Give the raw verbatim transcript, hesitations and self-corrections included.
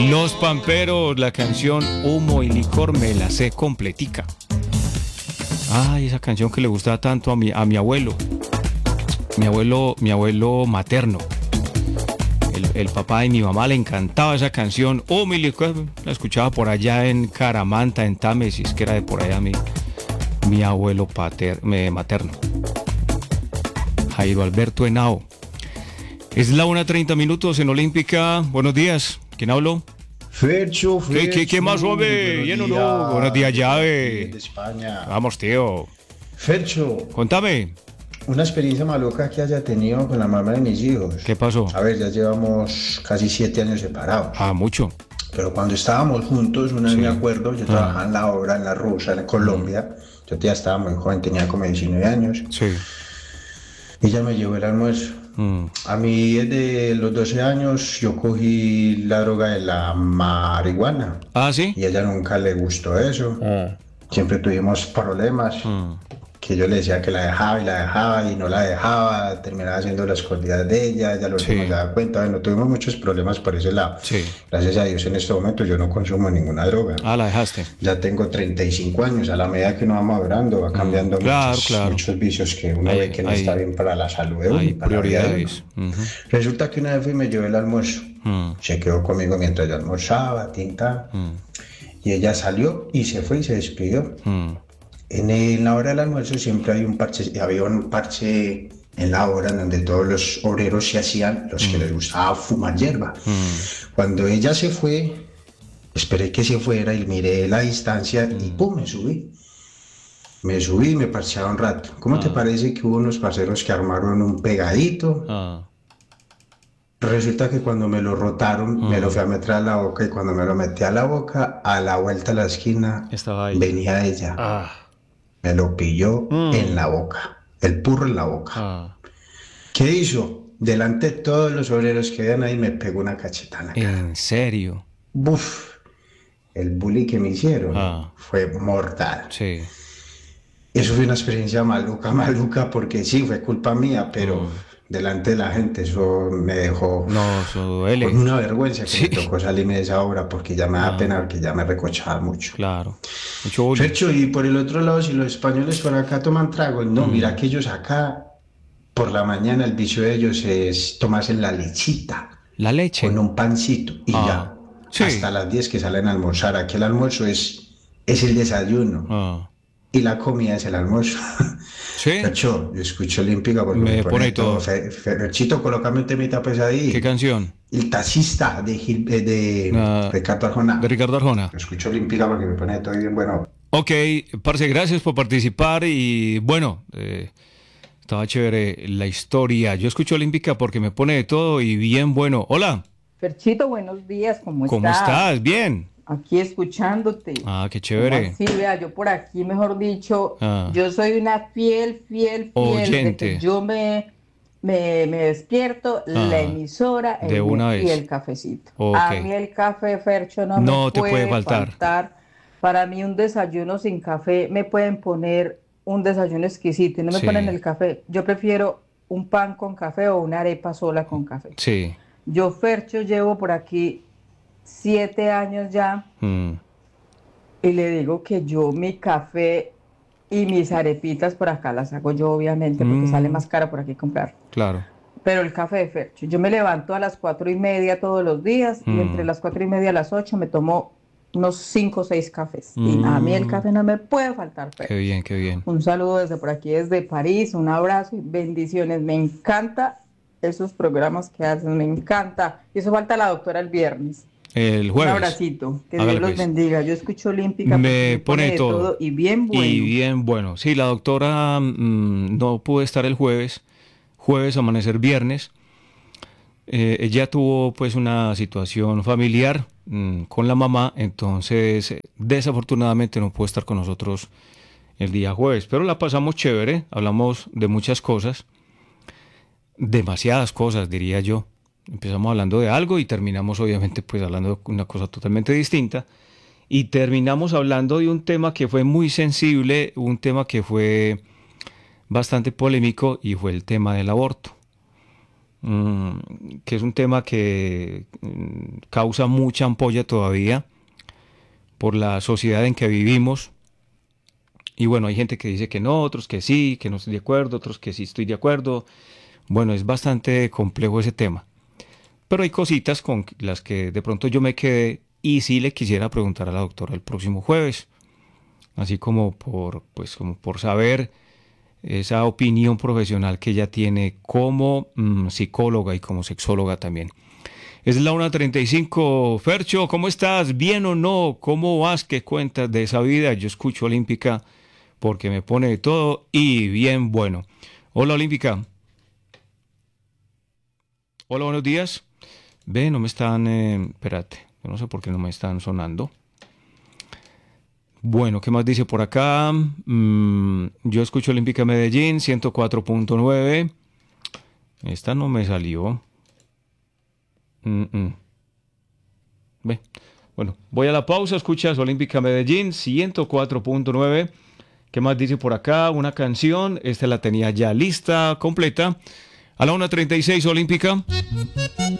Los Pamperos, la canción Humo y Licor me la sé completica. Ay, esa canción que le gustaba tanto a mi, a mi abuelo. Mi abuelo, mi abuelo materno. El, el papá de mi mamá le encantaba esa canción. Humo y Licor, la escuchaba por allá en Caramanta, en Támesis, que era de por allá mi, mi abuelo pater, me, materno. Jairo Alberto Henao. Es la una treinta minutos en Olímpica. Buenos días. ¿Quién habló? Fercho, Fercho. ¿Qué, qué, qué más, hombre? ¿Bien o no? Buenos días, llave. De España. Vamos, tío. Fercho. Contame. Una experiencia maluca que haya tenido con la mamá de mis hijos. ¿Qué pasó? A ver, ya llevamos casi siete años separados. Ah, mucho. Pero cuando estábamos juntos, una vez Sí. me acuerdo, yo Ah. trabajaba en la obra, en la Rusa, en Colombia. Mm. Yo ya estaba muy joven, tenía como diecinueve años. Sí. Ella me llevó el almuerzo. Mm. A mí desde los doce años yo cogí la droga de la marihuana. Ah, ¿sí? Y a ella nunca le gustó eso. Ah. Siempre tuvimos problemas. Mm. Que yo le decía que la dejaba y la dejaba y no la dejaba. Terminaba haciendo las escondidas de ella. Ella lo último sí. se da cuenta. Bueno, tuvimos muchos problemas por ese lado. Sí. Gracias a Dios en este momento yo no consumo ninguna droga. Ah, la dejaste. Ya tengo treinta y cinco años. A la medida que uno va madurando va cambiando mm. claro, muchos, claro. muchos vicios que uno hay, ve que no hay, está bien para la salud de uno. Hay para prioridades. La vida de uno. Uh-huh. Resulta que una vez fui y me llevé el almuerzo. Mm. Se quedó conmigo mientras yo almorzaba, tinta. Mm. Y ella salió y se fue y se despidió. Mm. En, el, en la hora del almuerzo siempre hay un parche, había un parche en la hora en donde todos los obreros se hacían, los mm. que les gustaba fumar hierba. Mm. Cuando ella se fue, esperé que se fuera y miré la distancia mm. y pum, me subí. Me subí y me parcheaba un rato. ¿Cómo ah. te parece que hubo unos parceros que armaron un pegadito? Ah. Resulta que cuando me lo rotaron, mm. me lo fui a meter a la boca y cuando me lo metí a la boca, a la vuelta a la esquina, estaba ahí. Venía ella. Ah. Me lo pilló mm. en la boca, el purro en la boca. Ah. ¿Qué hizo? Delante de todos los obreros que vean ahí me pegó una cachetada. ¿En serio? Buf, el bullying que me hicieron ah. fue mortal. Sí. Eso fue una experiencia maluca, maluca, porque sí, fue culpa mía, pero... Mm. delante de la gente, eso me dejó no, eso duele. Con una vergüenza que sí. me tocó salirme de esa obra porque ya me da ah. pena, porque ya me recochaba mucho. Claro. Mucho Fercho, y por el otro lado, si los españoles por acá toman tragos, no, mm. mira que ellos acá, por la mañana, el vicio de ellos es tomarse la lechita. La leche. Con un pancito y ah. ya. Sí. Hasta las diez que salen a almorzar. Aquí el almuerzo es, es el desayuno. Ah. Y la comida es el almuerzo. ¿Sí? Fercho, yo escucho Olímpica porque me, me pone, pone todo. Ferchito, colócame un temita pues ahí. ¿Qué canción? El taxista de, Gil, de, de uh, Ricardo Arjona. De Ricardo Arjona. Escucho Olímpica porque me pone todo bien bueno. Ok, parce, gracias por participar y bueno, eh, estaba chévere la historia. Yo escucho Olímpica porque me pone de todo y bien bueno. Hola. Ferchito, buenos días, ¿cómo estás? ¿Cómo estás? Bien. Aquí escuchándote. Ah, qué chévere. Sí, vea, yo por aquí, mejor dicho, ah. yo soy una fiel, fiel, fiel. Oyente. De que yo me, me, me despierto, ah. la emisora de el, una vez. Y el cafecito. Okay. A mí el café, Fercho, no, no me te puede, puede faltar. faltar. Para mí un desayuno sin café, me pueden poner un desayuno exquisito y no me sí. ponen el café. Yo prefiero un pan con café o una arepa sola con café. Sí. Yo, Fercho, llevo por aquí siete años ya mm. y le digo que yo mi café y mis arepitas por acá las hago yo obviamente porque mm. sale más caro por aquí comprar. Claro. Pero el café de Fercho, yo me levanto a las cuatro y media todos los días mm. y entre las cuatro y media a las ocho me tomo unos cinco o seis cafés. Mm. Y a mí el café no me puede faltar, Fercho. Qué bien, qué bien. Un saludo desde por aquí, desde París, un abrazo y bendiciones. Me encanta esos programas que hacen, me encanta. Y eso falta la doctora el viernes. El jueves. Un abracito, que Hágale Dios los pues. bendiga. Yo escucho Olímpica, me, me pone, pone todo. todo y bien bueno. Y bien bueno. Sí, la doctora mmm, no pudo estar el jueves, jueves, amanecer viernes. Eh, ella tuvo pues una situación familiar mmm, con la mamá, entonces eh, desafortunadamente no pudo estar con nosotros el día jueves. Pero la pasamos chévere, hablamos de muchas cosas, demasiadas cosas diría yo. Empezamos hablando de algo y terminamos obviamente pues hablando de una cosa totalmente distinta y terminamos hablando de un tema que fue muy sensible, un tema que fue bastante polémico y fue el tema del aborto. mmm, que es un tema que mmm, causa mucha ampolla todavía por la sociedad en que vivimos. Y bueno, hay gente que dice que no, otros que sí, que no estoy de acuerdo, otros que sí estoy de acuerdo. Bueno, es bastante complejo ese tema. Pero hay cositas con las que de pronto yo me quedé y sí le quisiera preguntar a la doctora el próximo jueves. Así como por, pues, como por saber esa opinión profesional que ella tiene como mmm, psicóloga y como sexóloga también. Es la una treinta y cinco. Fercho, ¿cómo estás? ¿Bien o no? ¿Cómo vas? ¿Qué cuentas de esa vida? Yo escucho Olímpica porque me pone de todo y bien bueno. Hola, Olímpica. Hola, buenos días. Ve, no me están... Eh, espérate, yo no sé por qué no me están sonando. Bueno, ¿qué más dice por acá? Mm, yo escucho Olímpica Medellín, ciento cuatro punto nueve. Esta no me salió. Mm-mm. Ve. Bueno, voy a la pausa, escuchas Olímpica Medellín, ciento cuatro punto nueve. ¿Qué más dice por acá? Una canción, esta la tenía ya lista, completa. A la una treinta y seis, Olímpica.